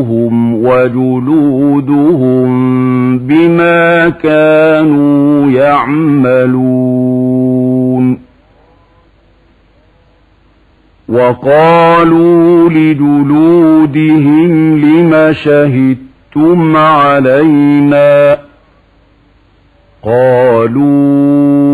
وجلودهم بما كانوا يعملون. وقالوا لجلودهم لم شهدتم علينا؟ قالوا